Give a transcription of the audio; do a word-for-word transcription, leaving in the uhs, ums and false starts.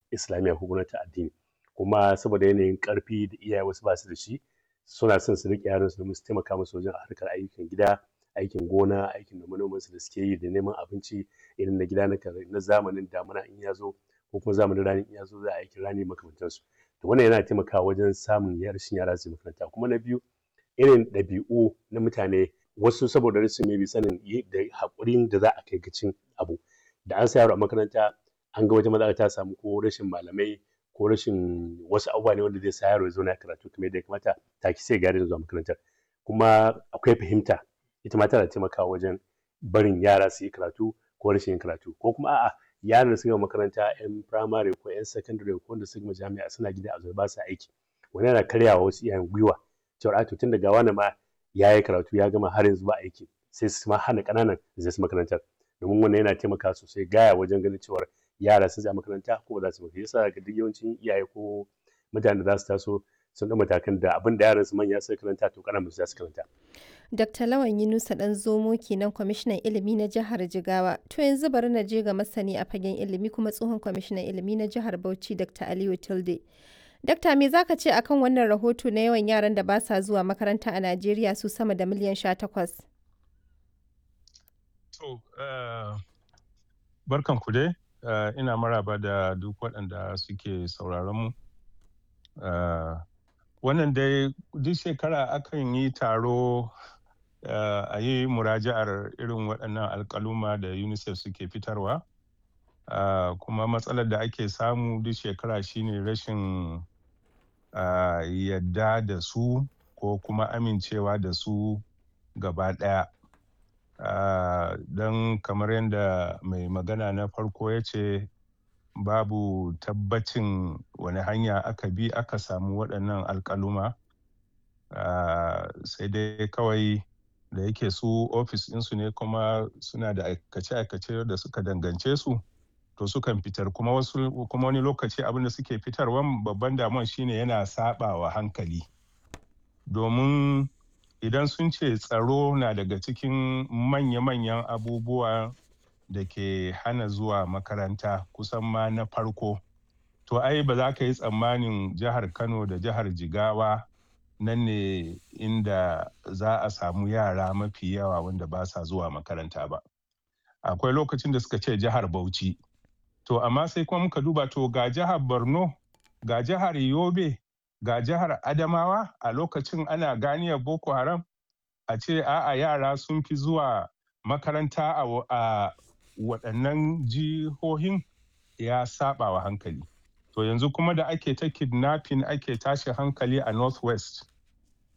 islamiyya ko kuma ta addini. Kuma saboda yanayin ƙarfi da iyaye wasu ba su da shi, suna son su riƙe yaransu domin su taimaka musu wajen harkar ayyukan gida, aikin gona, aikin nome-nomensu da suke yi da neman abinci irin na gida na zamanin damuna in ya zo ko kuma zamanin rani in ya zo za a yi aikin rani da makamantansu. To wannan yana taimakawa wajen samun rashin yara su je makaranta. Kuma na biyu, irin ɗabi'u na mutane, wasu saboda rashin maybe sanin da haƙurin da za a kai ga cin abu, da an sa yaro a makaranta an ga wata matsala ta samu ko rashin malamai ko rashin wasu abubuwa ne wanda zai sa yaro ya zauna ya karatu kamar yadda ya kamata, take sai ya ga ya daina zuwa makarantar. Kuma akwai fahimta, ita ma tana taimakawa wajen barin yara su yi karatu ko rashin yin karatu. Ko kuma a'a, yaran da suka gama makaranta 'yan firamare ko 'yan sakandare ko wanda suka gama jami'a suna gida a zaune ba su aiki. Wannan yana karya wa wasu iyayen gwiwa cewar a to tun da ga wane ma ya yi karatu ya gama har yanzu ba aiki, sai su ma hana ƙananan su je su makarantar. Domin wannan yana taimakawa sosai gaya wajen ganin cewar yara sun je makaranta ko ba za su makaranta. Shi yasa ga duk yawancin iyaye ko mutanen da za su taso sun ɗau matakan da abin da yaransu manya suka karanta to ƙananan su za su karanta. Dakta Lawan Yunusa Ɗanzomo kenan, kwamishinan ilimi na jihar Jigawa. To yanzu bari na je ga masani a fagen ilimi kuma tsohon kwamishinan ilimi na jihar Bauchi, Dakta Aliyu Tilde. Dakta, me za ka ce akan wannan rahoto na yawan yaran da ba sa zuwa makaranta a Najeriya su sama da miliyan sha takwas? To, barkan ku dai, ina maraba da duk waɗanda suke sauraron mu. Wannan dai duk shekara akan yi taro a yi muraja'ar irin waɗannan alƙaluma da UNICEF suke fitarwa. Kuma matsalar da ake samu duk shekara shine rashin yadda da su ko kuma amincewa da su gaba ɗaya. Don kamar yadda mai magana na farko ya ce, babu tabbacin wani hanya aka bi aka samu waɗannan alƙaluma. Sai dai kawai da yake su ofis ɗinsu ne kuma suna da aikace-aikace da suka dangance su, to sukan fitar. Kuma wasu kuma wani lokaci abin da suke fitarwan babban damuwan shine yana saɓawa hankali. Domin idan sun ce tsaro na daga cikin manya-manyan abubuwa da ke hana zuwa makaranta kusan ma na farko, to ai ba za ka yi tsammanin jihar Kano da jihar Jigawa nan ne inda za a samu yara mafi yawa wanda ba sa zuwa makaranta ba. Akwai lokacin da suka ce jihar Bauchi. To amma sai kuma muka duba, to ga jihar Borno, ga jihar Yobe, ga jihar Adamawa a lokacin ana ganiyar Boko Haram, a ce a'a yara sun fi zuwa makaranta a waɗannan jihohin, ya saɓa wa hankali. To yanzu kuma da ake ta kidnapping ake tashi hankali a North West,